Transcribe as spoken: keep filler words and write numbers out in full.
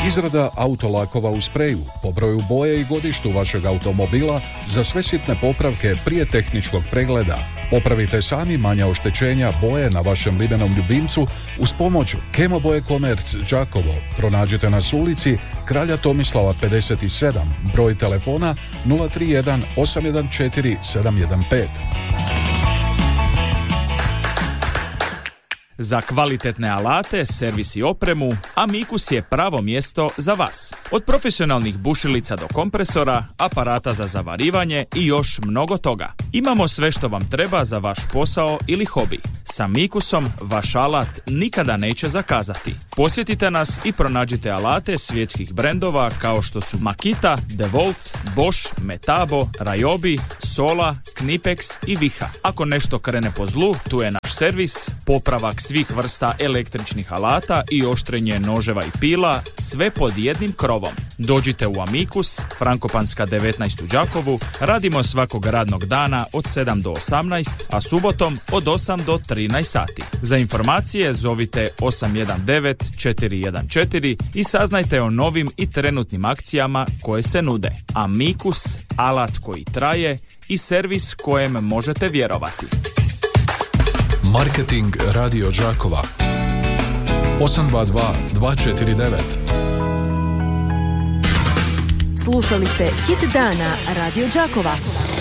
Izrada autolakova u spreju, po broju boje i godištu vašeg automobila za sve sitne popravke prije tehničkog pregleda. Popravite sami manja oštećenja boje na vašem limenom ljubimcu uz pomoć Kemoboje Komerc Đakovo. Pronađite nas u ulici Kralja Tomislava pedeset sedam, broj telefona nula tri jedan osam jedan četiri sedam jedan pet. Za kvalitetne alate, servis i opremu, Amicus je pravo mjesto za vas. Od profesionalnih bušilica do kompresora, aparata za zavarivanje i još mnogo toga. Imamo sve što vam treba za vaš posao ili hobi. S Amicusom vaš alat nikada neće zakazati. Posjetite nas i pronađite alate svjetskih brendova kao što su Makita, DeWalt, Bosch, Metabo, Ryobi, Sola, Knipex i Viha. Ako nešto krene po zlu, tu je naš servis, popravak svih vrsta električnih alata i oštrenje noževa i pila, sve pod jednim krovom. Dođite u Amicus, Frankopanska devetnaest u Đakovu, radimo svakog radnog dana od sedam do osamnaest, a subotom od osam do trinaest sati. Za informacije zovite osam jedan devet četiri jedan četiri i saznajte o novim i trenutnim akcijama koje se nude. Amicus, alat koji traje i servis kojem možete vjerovati. Marketing Radio Đakova osam dva dva dva četiri devet. Slušali ste Hit dana Radio Đakova.